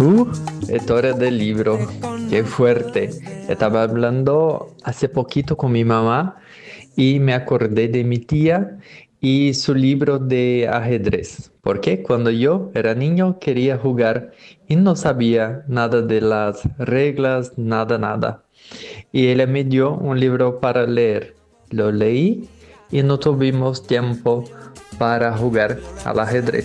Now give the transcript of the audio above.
Uh, Historia del libro, qué fuerte. Estaba hablando hace poquito con mi mamá y me acordé de mi tía y su libro de ajedrez. Porque cuando yo era niño quería jugar y no sabía nada de las reglas, nada. Y ella me dio un libro para leer. Lo leí y no tuvimos tiempo para jugar al ajedrez.